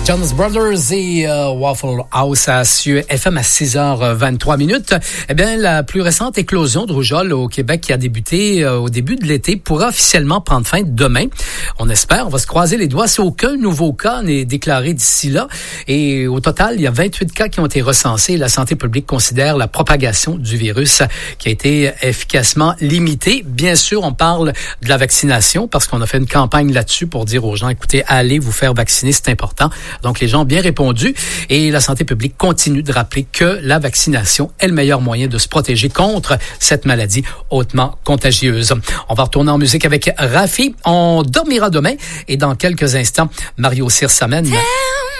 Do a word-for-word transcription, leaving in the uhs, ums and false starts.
Jonas Brothers et euh, Waffle House à Cieux F M à six heures vingt-trois minutes. Eh bien, la plus récente éclosion de rougeole au Québec qui a débuté euh, au début de l'été pourra officiellement prendre fin demain. On espère, on va se croiser les doigts si aucun nouveau cas n'est déclaré d'ici là. Et au total, il y a vingt-huit cas qui ont été recensés. La santé publique considère la propagation du virus qui a été efficacement limitée. Bien sûr, on parle de la vaccination parce qu'on a fait une campagne là-dessus pour dire aux gens, écoutez, allez vous faire vacciner, c'est important. Donc, les gens ont bien répondu et la santé publique continue de rappeler que la vaccination est le meilleur moyen de se protéger contre cette maladie hautement contagieuse. On va retourner en musique avec Rafi. On dormira demain et dans quelques instants, Mario Sirsamen.